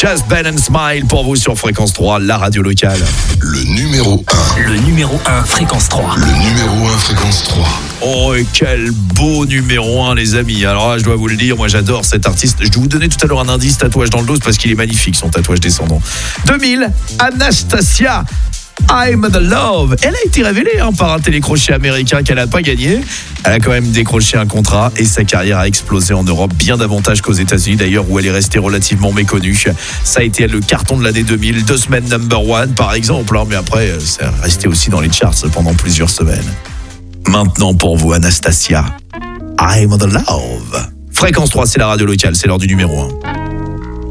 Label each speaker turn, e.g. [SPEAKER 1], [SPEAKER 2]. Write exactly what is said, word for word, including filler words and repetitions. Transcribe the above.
[SPEAKER 1] Just Ben and Smile pour vous sur Fréquence trois, la radio locale.
[SPEAKER 2] Le numéro un.
[SPEAKER 3] Le numéro un, Fréquence trois.
[SPEAKER 2] Le numéro un, Fréquence trois.
[SPEAKER 1] Oh, et quel beau numéro un, les amis. Alors là, je dois vous le dire, moi j'adore cet artiste. Je vais vous donner tout à l'heure un indice, tatouage dans le dos, parce qu'il est magnifique, son tatouage descendant. deux mille, Anastasia. I'm the Love. Elle a été révélée hein, par un télécrochet américain qu'elle n'a pas gagné. Elle a quand même décroché un contrat et sa carrière a explosé en Europe bien davantage qu'aux États-Unis d'ailleurs où elle est restée relativement méconnue. Ça a été le carton de l'année deux mille, deux semaines number one par exemple, hein, mais après c'est resté aussi dans les charts pendant plusieurs semaines. Maintenant pour vous Anastasia, I'm the Love. Fréquence trois, c'est la radio locale, c'est l'heure du numéro un.